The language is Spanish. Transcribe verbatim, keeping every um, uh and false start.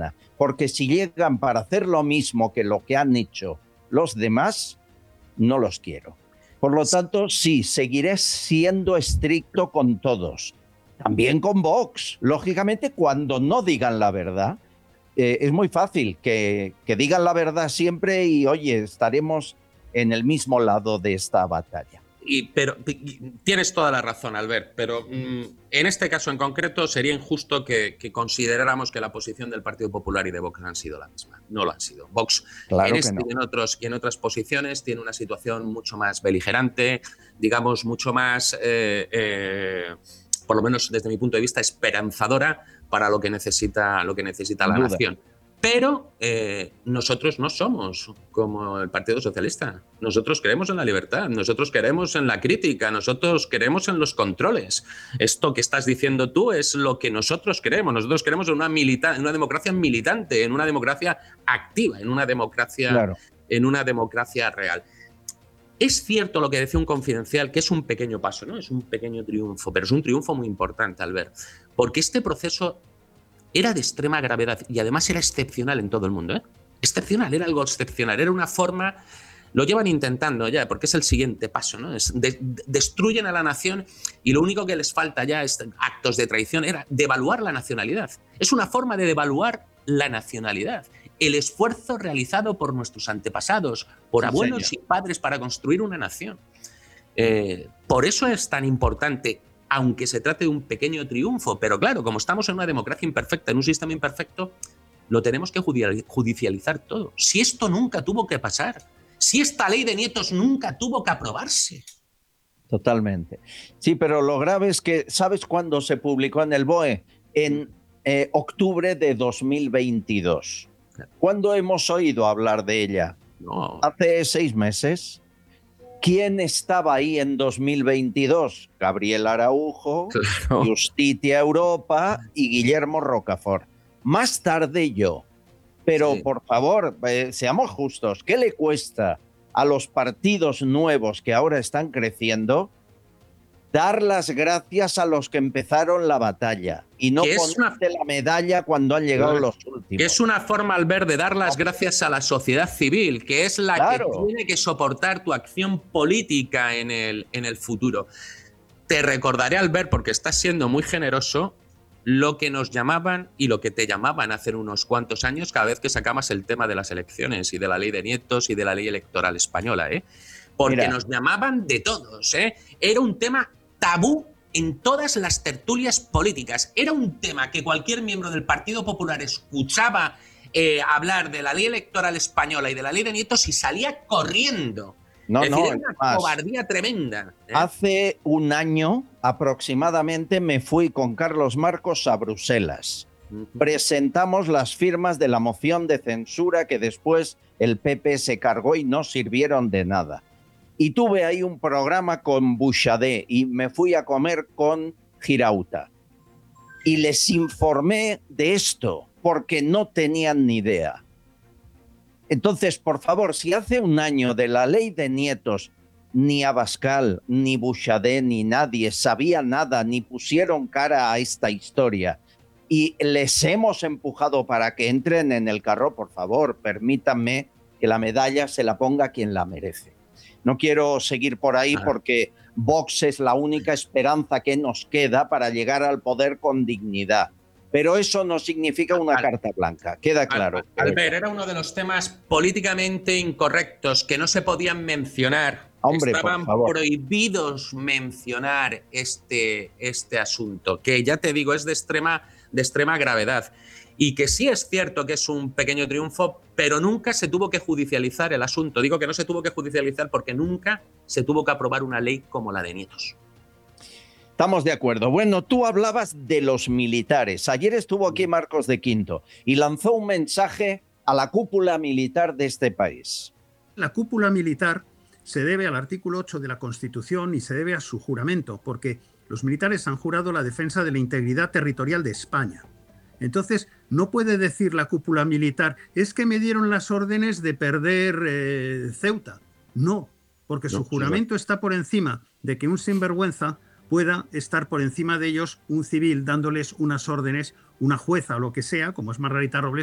mañana, porque si llegan para hacer lo mismo que lo que han hecho los demás, no los quiero. Por lo tanto, sí, seguiré siendo estricto con todos. También con Vox. Lógicamente, cuando no digan la verdad, eh, es muy fácil que, que digan la verdad siempre y, oye, estaremos en el mismo lado de esta batalla. Y, pero y, tienes toda la razón, Albert, pero mmm, en este caso en concreto sería injusto que, que consideráramos que la posición del Partido Popular y de Vox han sido la misma. No lo han sido. Vox claro en este no. y en, otros, y en otras posiciones tiene una situación mucho más beligerante, digamos, mucho más, eh, eh, por lo menos desde mi punto de vista, esperanzadora para lo que necesita, lo que necesita la Duda. nación. Pero eh, nosotros no somos como el Partido Socialista. Nosotros creemos en la libertad, nosotros creemos en la crítica, nosotros creemos en los controles. Esto que estás diciendo tú es lo que nosotros creemos. Nosotros creemos en una, milita- en una democracia militante, en una democracia activa, en una democracia, claro. en una democracia real. Es cierto lo que decía un confidencial, que es un pequeño paso, ¿no? Es un pequeño triunfo, pero es un triunfo muy importante, Albert, porque este proceso era de extrema gravedad y además era excepcional en todo el mundo, ¿eh? Excepcional, era algo excepcional, era una forma, lo llevan intentando ya, porque es el siguiente paso, ¿no? Es de, de, destruyen a la nación y lo único que les falta ya es actos de traición, era devaluar la nacionalidad. Es una forma de devaluar la nacionalidad, el esfuerzo realizado por nuestros antepasados, por sí, abuelos señor. y padres para construir una nación. Eh, por eso es tan importante, aunque se trate de un pequeño triunfo, pero claro, como estamos en una democracia imperfecta, en un sistema imperfecto, lo tenemos que judicializar todo. Si esto nunca tuvo que pasar, si esta ley de nietos nunca tuvo que aprobarse. Totalmente. Sí, pero lo grave es que, ¿sabes cuándo se publicó en el B O E? En eh, octubre de dos mil veintidós. ¿Cuándo hemos oído hablar de ella? No. Hace seis meses. ¿Quién estaba ahí en dos mil veintidós? Gabriel Araujo, claro. Justitia Europa y Guillermo Rocafort. Más tarde yo. Pero, sí. por favor, eh, seamos justos. ¿Qué le cuesta a los partidos nuevos que ahora están creciendo dar las gracias a los que empezaron la batalla y no ponerte una... la medalla cuando han llegado claro. los últimos? Que es una forma, Albert, de dar las gracias a la sociedad civil, que es la claro. que tiene que soportar tu acción política en el, en el futuro. Te recordaré, Albert, porque estás siendo muy generoso, lo que nos llamaban y lo que te llamaban hace unos cuantos años cada vez que sacabas el tema de las elecciones y de la ley de nietos y de la ley electoral española, ¿eh? Porque Mira. nos llamaban de todos, ¿eh? Era un tema tabú en todas las tertulias políticas. Era un tema que cualquier miembro del Partido Popular escuchaba eh, hablar de la ley electoral española y de la ley de nietos y salía corriendo. No, es no, decir, era una más. cobardía tremenda. ¿eh? Hace un año aproximadamente me fui con Carlos Marcos a Bruselas. Uh-huh. Presentamos las firmas de la moción de censura que después el P P se cargó y no sirvieron de nada. Y tuve ahí un programa con Bouchardet y me fui a comer con Girauta. Y les informé de esto porque no tenían ni idea. Entonces, por favor, si hace un año de la ley de nietos ni Abascal, ni Bouchardet, ni nadie sabía nada, ni pusieron cara a esta historia, y les hemos empujado para que entren en el carro, por favor, permítanme que la medalla se la ponga quien la merece. No quiero seguir por ahí porque Vox es la única esperanza que nos queda para llegar al poder con dignidad. Pero eso no significa una carta blanca, queda claro. Albert, era uno de los temas políticamente incorrectos que no se podían mencionar. Hombre, Estaban por favor. prohibidos mencionar este, este asunto, que ya te digo, es de extrema, de extrema gravedad. Y que sí es cierto que es un pequeño triunfo, pero nunca se tuvo que judicializar el asunto. Digo que no se tuvo que judicializar porque nunca se tuvo que aprobar una ley como la de nietos. Estamos de acuerdo. Bueno, tú hablabas de los militares. Ayer estuvo aquí Marcos de Quinto y lanzó un mensaje a la cúpula militar de este país. La cúpula militar se debe al artículo ocho de la Constitución y se debe a su juramento, porque los militares han jurado la defensa de la integridad territorial de España. Entonces, no puede decir la cúpula militar, es que me dieron las órdenes de perder eh, Ceuta. No, porque su juramento está por encima de que un sinvergüenza pueda estar por encima de ellos un civil dándoles unas órdenes, una jueza o lo que sea, como es Margarita Robles,